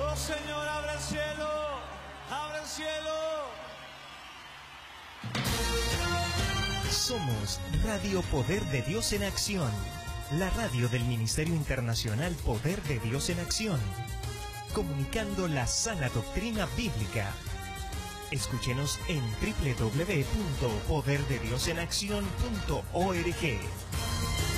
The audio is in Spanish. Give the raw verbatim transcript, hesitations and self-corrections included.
Oh Señor, abre el cielo, abre el cielo. Somos Radio Poder de Dios en Acción, la radio del Ministerio Internacional Poder de Dios en Acción, comunicando la sana doctrina bíblica. Escúchenos en doble u doble u doble u punto poder de dios en acción punto org.